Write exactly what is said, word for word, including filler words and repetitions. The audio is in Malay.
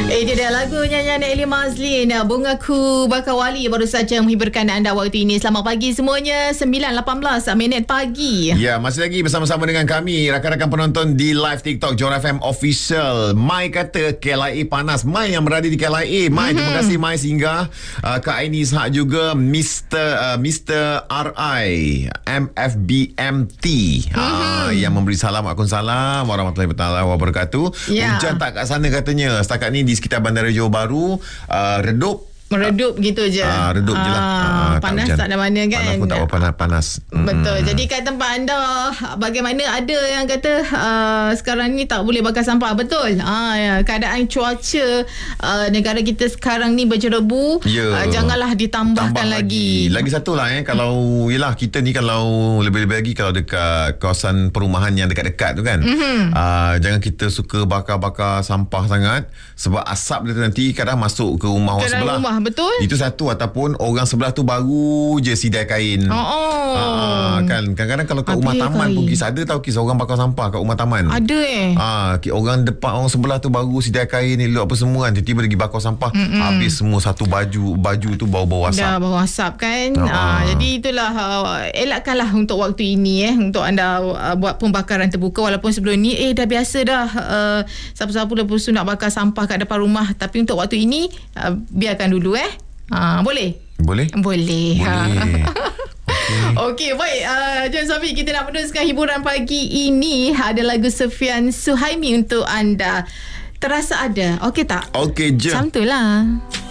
Eh, dia dah lagu nyanyian Eli Mazlin, Bungaku Bakar Wali baru saja menghiburkan anda waktu ini. Selamat pagi semuanya, sembilan lapan belas minit pagi. Ya, masih lagi bersama-sama dengan kami, rakan-rakan penonton di live TikTok Johor F M Official. Mai kata K L I A panas. Mai yang berada di K L I A. Mai, mm-hmm. terima kasih Mai singgah. uh, Kak Aini Ishak juga, Mister Uh, Mister R I M F B M T, mm-hmm. uh, yang memberi salam. Waalaikumsalam warahmatullahi wabarakatuh. Ya. Hujan tak kat sana katanya. Setakat ni di sekitar Bandara Johor Bahru uh, redup. Meredup gitu je. Ah, redup je lah. Ah, panas tak, tak ada mana kan. Panas pun tak apa panas-panas. Betul. Hmm. Jadi kat tempat anda, bagaimana, ada yang kata uh, sekarang ni tak boleh bakar sampah. Betul. Ah, ya. Keadaan cuaca uh, negara kita sekarang ni bercerebu. Ya. Uh, janganlah ditambahkan Tambah lagi. lagi. Lagi satu lah eh. Kalau, yelah, kita ni kalau lebih-lebih lagi kalau dekat kawasan perumahan yang dekat-dekat tu kan. Mm-hmm. Uh, jangan kita suka bakar-bakar sampah sangat. Sebab asap dia tu nanti kadang masuk ke rumah orang sebelah. Rumah. Betul. Itu satu. Ataupun orang sebelah tu baru je sidai kain. Oh, oh. Ah, kan kadang-kadang kalau kat rumah taman kain pun kisah ada tau, kisah orang bakar sampah kat rumah taman. Ada eh. Ah, orang depan, orang sebelah tu baru sidai kain elok apa semua kan, tiba-tiba lagi bakar sampah. Mm-mm. Habis semua satu baju, baju tu bau-bau asap. Dah bau asap kan. Ah. Ah, jadi itulah, uh, elakkanlah untuk waktu ini eh untuk anda uh, buat pembakaran terbuka. Walaupun sebelum ni eh dah biasa dah, uh, siapa-siapa lepas tu nak bakar sampah kat depan rumah, tapi untuk waktu ini uh, biarkan dulu eh. Ha, boleh? Boleh? Boleh. Boleh. Ha. Okey, baik. Uh, John Sofi, kita nak meneruskan hiburan pagi ini. Ada lagu Sufian Suhaimi untuk anda. Terasa ada. Okey tak? Okey je. Macam tu lah.